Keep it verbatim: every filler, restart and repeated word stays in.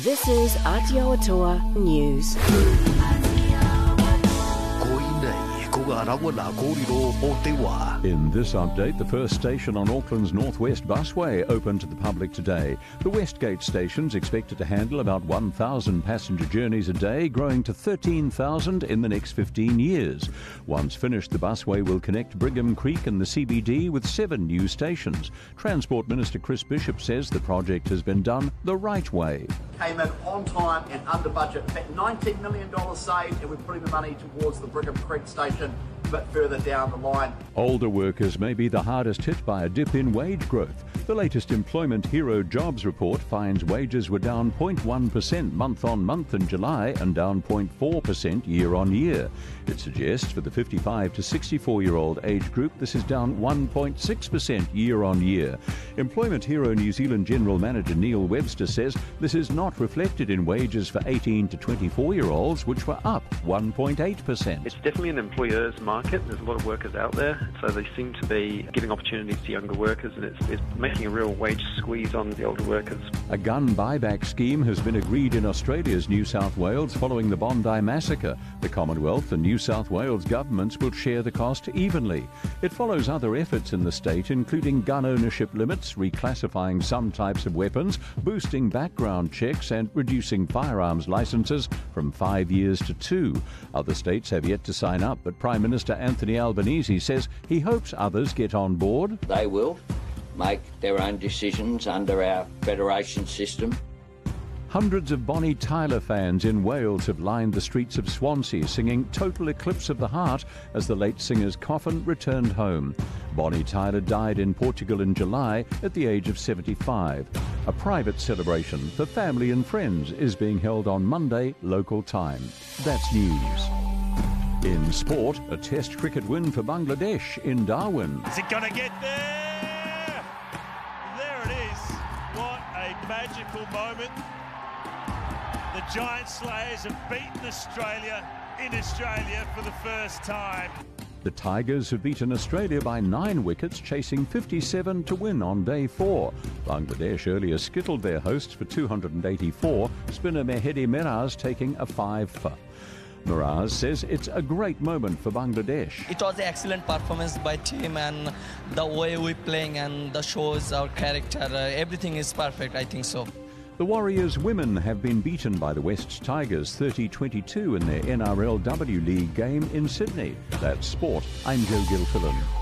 This is Aotearoa News. In this update, the first station on Auckland's Northwest Busway opened to the public today. The Westgate station's expected to handle about one thousand passenger journeys a day, growing to thirteen thousand in the next fifteen years. Once finished, the busway will connect Brigham Creek and the C B D with seven new stations. Transport Minister Chris Bishop says the project has been done the right way. Came in on time and under budget. In fact, nineteen million dollars saved, and we're putting the money towards the Brigham Creek station a bit further down the line. Older workers may be the hardest hit by a dip in wage growth. The latest Employment Hero jobs report finds wages were down zero point one percent month on month in July and down zero point four percent year on year. It suggests for the fifty-five to sixty-four year old age group this is down one point six percent year on year. Employment Hero New Zealand General Manager Neil Webster says this is not reflected in wages for eighteen to twenty-four year olds, which were up one point eight percent. It's definitely an employer's market. There's a lot of workers out there, so they seem to be giving opportunities to younger workers, and it's, it's making a real wage squeeze on the older workers. A gun buyback scheme has been agreed in Australia's New South Wales following the Bondi massacre. The Commonwealth and New South Wales governments will share the cost evenly. It follows other efforts in the state, including gun ownership limits, reclassifying some types of weapons, boosting background checks and reducing firearms licences from five years to two. Other states have yet to sign up, but Prime Minister Anthony Albanese says he hopes others get on board. They will make their own decisions under our federation system. Hundreds of Bonnie Tyler fans in Wales have lined the streets of Swansea singing Total Eclipse of the Heart as the late singer's coffin returned home. Bonnie Tyler died in Portugal in July at the age of seventy-five. A private celebration for family and friends is being held on Monday local time. That's news. In sport, a Test cricket win for Bangladesh in Darwin. Is it going to get there? There it is. What a magical moment. The Giant Slayers have beaten Australia in Australia for the first time. The Tigers have beaten Australia by nine wickets, chasing fifty-seven to win on day four. Bangladesh earlier skittled their hosts for two hundred eighty-four, spinner Mehedi Miraz taking a five for. Miraz says it's a great moment for Bangladesh. It was an excellent performance by team, and the way we're playing and the shows, our character, uh, everything is perfect, I think so. The Warriors women have been beaten by the West Tigers thirty twenty-two in their N R L W League game in Sydney. That's sport. I'm Joe Gilfillan.